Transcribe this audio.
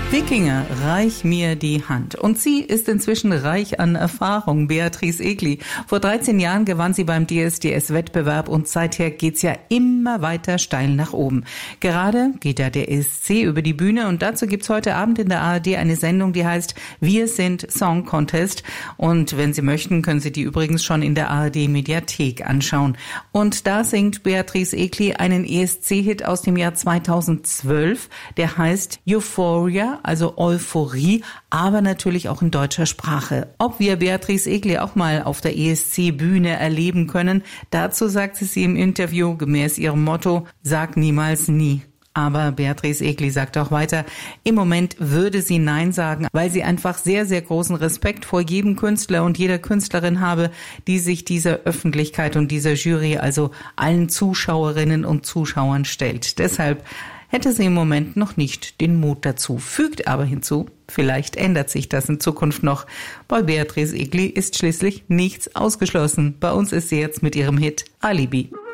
Wikinger, reich mir die Hand. Und sie ist inzwischen reich an Erfahrung, Beatrice Egli. Vor 13 Jahren gewann sie beim DSDS-Wettbewerb und seither geht's ja immer weiter steil nach oben. Gerade geht ja der ESC über die Bühne und dazu gibt's heute Abend in der ARD eine Sendung, die heißt Wir sind Song Contest. Und wenn Sie möchten, können Sie die übrigens schon in der ARD-Mediathek anschauen. Und da singt Beatrice Egli einen ESC-Hit aus dem Jahr 2012, der heißt Euphoria, also Euphorie, aber natürlich auch in deutscher Sprache. Ob wir Beatrice Egli auch mal auf der ESC-Bühne erleben können, dazu sagte sie im Interview gemäß ihrem Motto, sag niemals nie. Aber Beatrice Egli sagt auch weiter, im Moment würde sie Nein sagen, weil sie einfach sehr, sehr großen Respekt vor jedem Künstler und jeder Künstlerin habe, die sich dieser Öffentlichkeit und dieser Jury, also allen Zuschauerinnen und Zuschauern stellt. Deshalb hätte sie im Moment noch nicht den Mut dazu, fügt aber hinzu, vielleicht ändert sich das in Zukunft noch. Bei Beatrice Egli ist schließlich nichts ausgeschlossen. Bei uns ist sie jetzt mit ihrem Hit Alibi.